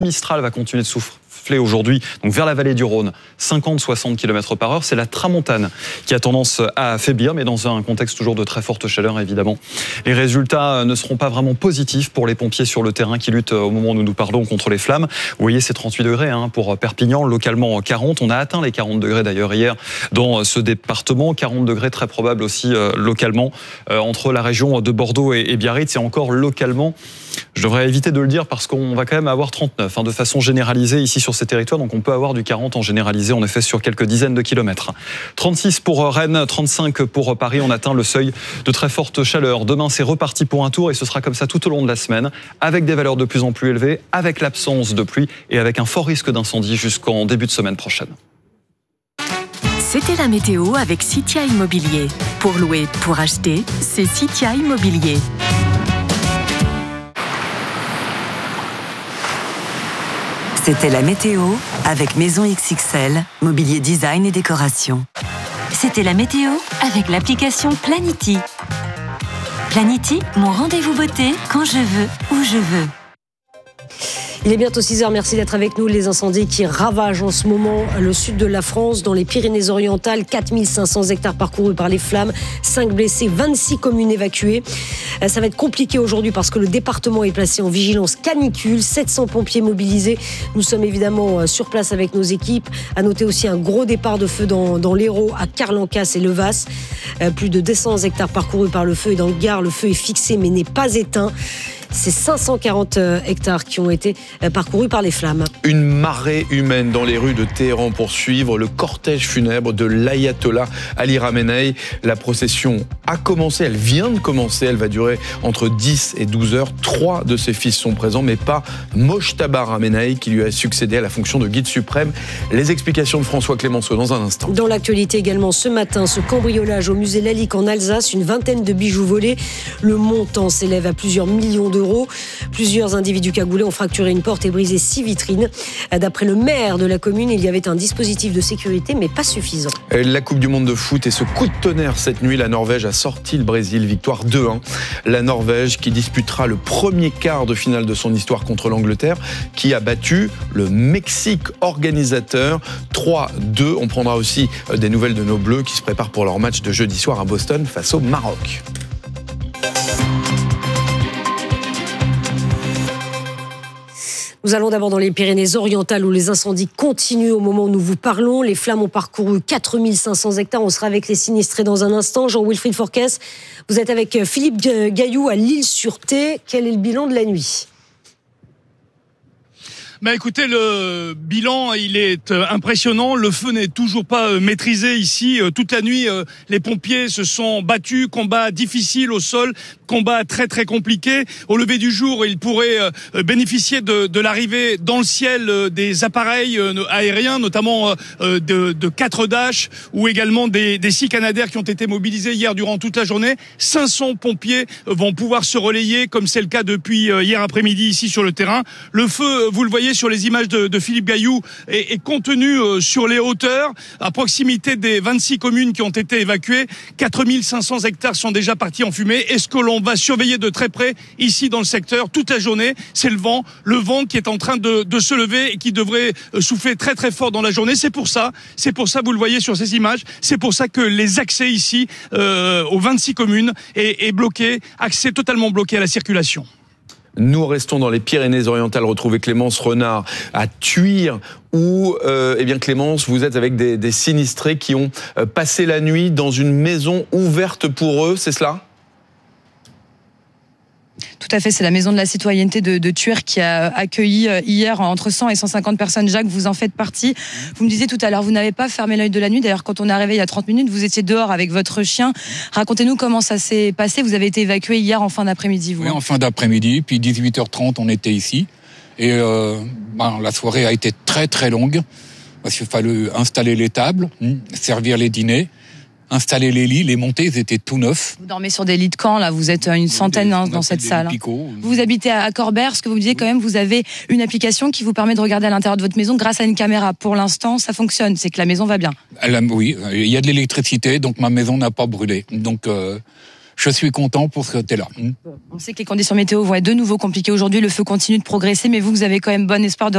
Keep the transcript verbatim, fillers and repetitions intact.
Mistral va continuer de souffler aujourd'hui, donc vers la vallée du Rhône, cinquante à soixante kilomètres par heure. C'est la tramontane qui a tendance à affaiblir, mais dans un contexte toujours de très forte chaleur, évidemment. Les résultats ne seront pas vraiment positifs pour les pompiers sur le terrain qui luttent au moment où nous nous parlons contre les flammes. Vous voyez, c'est trente-huit degrés hein, pour Perpignan, localement quarante. On a atteint les quarante degrés d'ailleurs hier dans ce département. quarante degrés très probable aussi euh, localement euh, entre la région de Bordeaux et, et Biarritz. Et encore localement, je devrais éviter de le dire parce qu'on va quand même avoir trente-neuf hein, de façon généralisée ici sur ces territoires. Donc on peut avoir du quarante en généralisé en effet sur quelques dizaines de kilomètres. trente-six pour Rennes, trente-cinq pour Paris. On atteint le seuil de très forte chaleur. Demain c'est reparti pour un tour et ce sera comme ça tout au long de la semaine avec des valeurs de plus en plus élevées, avec l'absence de pluie et avec un fort risque d'incendie jusqu'en début de semaine prochaine. C'était la météo avec Citia Immobilier. Pour louer, pour acheter, c'est Citia Immobilier. C'était la météo avec Maison X X L, mobilier design et décoration. C'était la météo avec l'application Planity. Planity, mon rendez-vous beauté quand je veux, où je veux. Il est bientôt six heures, merci d'être avec nous. Les incendies qui ravagent en ce moment le sud de la France, dans les Pyrénées-Orientales, quatre mille cinq cents hectares parcourus par les flammes, cinq blessés, vingt-six communes évacuées. Ça va être compliqué aujourd'hui parce que le département est placé en vigilance canicule, sept cents pompiers mobilisés. Nous sommes évidemment sur place avec nos équipes. À noter aussi un gros départ de feu dans, dans l'Hérault, à Carlancas et Levas. Plus de deux cents hectares parcourus par le feu et dans le Gard, le feu est fixé mais n'est pas éteint. C'est cinq cent quarante hectares qui ont été parcourus par les flammes. Une marée humaine dans les rues de Téhéran pour suivre le cortège funèbre de l'ayatollah Ali Khamenei. La procession a commencé, elle vient de commencer, elle va durer entre dix et douze heures. Trois de ses fils sont présents, mais pas Mojtaba Khamenei qui lui a succédé à la fonction de guide suprême. Les explications de François Clémenceau dans un instant. Dans l'actualité également, ce matin, ce cambriolage au musée Lalique en Alsace, une vingtaine de bijoux volés. Le montant s'élève à plusieurs millions d'euros. Plusieurs individus cagoulés ont fracturé une porte et brisé six vitrines. D'après le maire de la commune, il y avait un dispositif de sécurité, mais pas suffisant. La Coupe du Monde de foot et ce coup de tonnerre cette nuit, la Norvège a sorti le Brésil, victoire deux un. La Norvège qui disputera le premier quart de finale de son histoire contre l'Angleterre, qui a battu le Mexique organisateur trois deux. On prendra aussi des nouvelles de nos Bleus qui se préparent pour leur match de jeudi soir à Boston face au Maroc. Nous allons d'abord dans les Pyrénées-Orientales où les incendies continuent au moment où nous vous parlons. Les flammes ont parcouru quatre mille cinq cents hectares. On sera avec les sinistrés dans un instant. Jean-Wilfried Forquès, vous êtes avec Philippe Gailloux à l'Île-sur-Thé. Quel est le bilan de la nuit ? Bah écoutez, le bilan, il est impressionnant. Le feu n'est toujours pas maîtrisé ici. Toute la nuit, les pompiers se sont battus. Combat difficile au sol, combat très très compliqué. Au lever du jour, ils pourraient bénéficier de, de l'arrivée dans le ciel des appareils aériens, notamment de, de quatre Dash ou également des, des six Canadair qui ont été mobilisés hier durant toute la journée. cinq cents pompiers vont pouvoir se relayer, comme c'est le cas depuis hier après-midi ici sur le terrain. Le feu, vous le voyez sur les images de, de Philippe Gailloux, est, est contenu euh, sur les hauteurs, à proximité des vingt-six communes qui ont été évacuées. quatre mille cinq cents hectares sont déjà partis en fumée. Et ce que l'on va surveiller de très près ici dans le secteur toute la journée, c'est le vent. Le vent qui est en train de, de se lever et qui devrait souffler très très fort dans la journée. C'est pour ça, c'est pour ça, vous le voyez sur ces images, c'est pour ça que les accès ici euh, aux vingt-six communes est, est bloqué, accès totalement bloqué à la circulation. Nous restons dans les Pyrénées-Orientales, retrouver Clémence Renard à Thuir, où, euh, eh bien Clémence, vous êtes avec des, des sinistrés qui ont passé la nuit dans une maison ouverte pour eux, c'est cela ? Tout à fait, c'est la maison de la citoyenneté de, de Thuir qui a accueilli hier entre cent et cent cinquante personnes. Jacques, vous en faites partie. Vous me disiez tout à l'heure, vous n'avez pas fermé l'œil de la nuit. D'ailleurs, quand on est arrivé il y a trente minutes, vous étiez dehors avec votre chien. Racontez-nous comment ça s'est passé. Vous avez été évacué hier en fin d'après-midi, vous. Oui, en fin d'après-midi, puis dix-huit heures trente, on était ici. Et euh, ben, la soirée a été très très longue, parce qu'il fallait installer les tables, servir les dîners, installer les lits, les monter, ils étaient tout neufs. Vous dormez sur des lits de camp, là, vous êtes une centaine hein, dans cette salle. Picots. Vous habitez à Corbert, ce que vous me disiez quand même, vous avez une application qui vous permet de regarder à l'intérieur de votre maison grâce à une caméra. Pour l'instant, ça fonctionne, c'est que la maison va bien. Elle a, oui, il y a de l'électricité, donc ma maison n'a pas brûlé. Donc euh, je suis content pour ce côté-là. On sait que les conditions météo vont être de nouveau compliquées aujourd'hui, le feu continue de progresser, mais vous, vous avez quand même bon espoir de